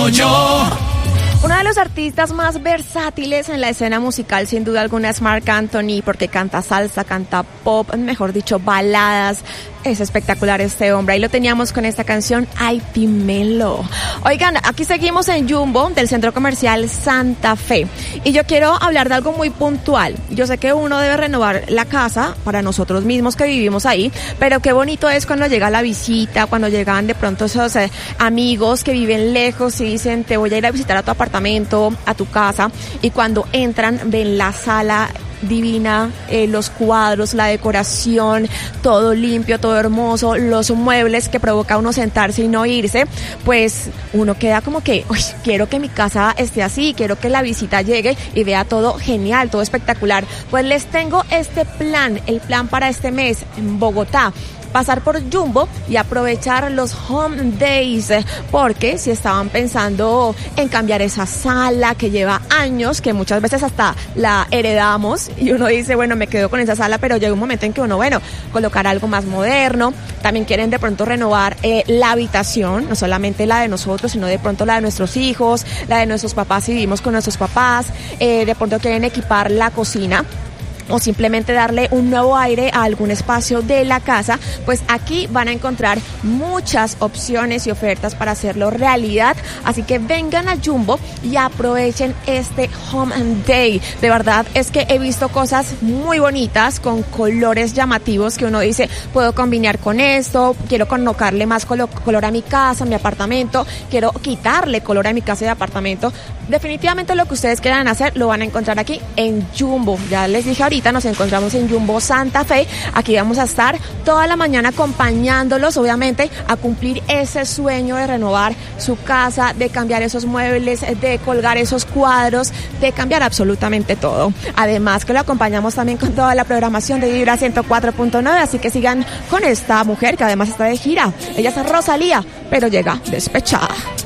como yo. Uno de los artistas más versátiles en la escena musical, sin duda alguna, es Marc Anthony, porque canta salsa, canta pop, mejor dicho, baladas. Es espectacular este hombre. Ahí lo teníamos con esta canción, Ay Pimelo. Oigan, aquí seguimos en Jumbo, del Centro Comercial Santa Fe. Y yo quiero hablar de algo muy puntual. Yo sé que uno debe renovar la casa para nosotros mismos que vivimos ahí, pero qué bonito es cuando llega la visita, cuando llegan de pronto esos amigos que viven lejos y dicen, te voy a ir a visitar a tu apartamento, a tu casa, y cuando entran ven la sala divina, los cuadros, la decoración, todo limpio, todo hermoso, los muebles que provoca uno sentarse y no irse, pues uno queda como que, uy, quiero que mi casa esté así, quiero que la visita llegue y vea todo genial, todo espectacular. Pues les tengo este plan, el plan para este mes en Bogotá. Pasar por Jumbo y aprovechar los Home Days, porque si estaban pensando en cambiar esa sala que lleva años, que muchas veces hasta la heredamos y uno dice, bueno, me quedo con esa sala, pero llega un momento en que uno, bueno, colocar algo más moderno, también quieren de pronto renovar la habitación, no solamente la de nosotros, sino de pronto la de nuestros hijos, la de nuestros papás si vivimos con nuestros papás, de pronto quieren equipar la cocina, o simplemente darle un nuevo aire a algún espacio de la casa, pues aquí van a encontrar muchas opciones y ofertas para hacerlo realidad. Así que vengan a Jumbo y aprovechen este Home Day. De verdad es que he visto cosas muy bonitas con colores llamativos que uno dice, puedo combinar con esto, quiero colocarle más color a mi casa, a mi apartamento, quiero quitarle color a mi casa y apartamento. Definitivamente lo que ustedes quieran hacer lo van a encontrar aquí en Jumbo. Ya les dije ahorita, nos encontramos en Jumbo Santa Fe. Aquí vamos a estar toda la mañana acompañándolos, obviamente, a cumplir ese sueño de renovar su casa, de cambiar esos muebles, de colgar esos cuadros, de cambiar absolutamente todo. Además que lo acompañamos también con toda la programación de Vibra 104.9, así que sigan con esta mujer que además está de gira. Ella es Rosalía, pero llega despechada.